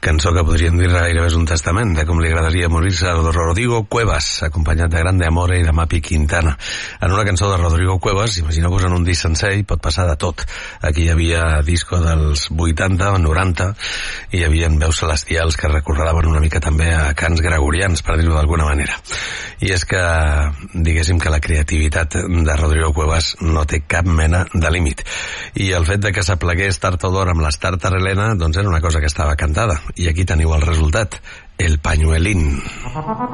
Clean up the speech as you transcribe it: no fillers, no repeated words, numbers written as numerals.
cançó que podríem dir gairebé és un testament de com li agradaria morir-se a Rodrigo Cuevas, acompanyat de Grande Amore i de Mapi Quintana. En una cançó de Rodrigo Cuevas, imagineu-vos en un disc sencer i pot passar de tot. Aquí hi havia disco dels 80, 90, i hi havia veus celestials que recordaven una mica també a cants gregorians, per dir-ho d'alguna manera. I és que, diguéssim que la creativitat de Rodrigo Cuevas no té cap mena de límit. I el fet de que s'aplegués tard o d'hora amb l'Estartar Helena, doncs era una cosa que estava cantada. I aquí teniu el resultat, El Pañuelín.